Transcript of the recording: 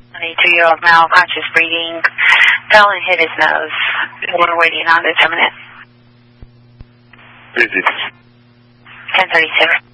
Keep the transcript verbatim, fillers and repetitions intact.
twenty-two-year-old male, conscious breathing, fell and hit his nose. We're waiting on determinant. Who is this? ten thirty-six.